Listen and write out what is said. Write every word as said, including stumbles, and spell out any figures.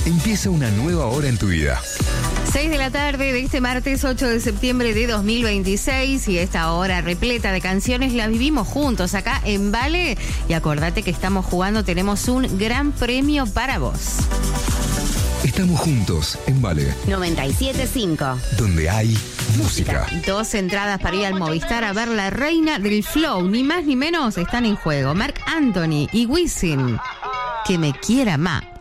Empieza una nueva hora en tu vida. seis de la tarde de este martes ocho de septiembre de dos mil veintiséis y esta hora repleta de canciones la vivimos juntos acá en Vale. Y acordate que estamos jugando, tenemos un gran premio para vos. Estamos juntos en Vale, noventa y siete punto cinco. donde hay música. Dos entradas para ir al Movistar a ver La Reina del Flow, ni más ni menos están en juego. Marc Anthony y Wisin, que me quiera más.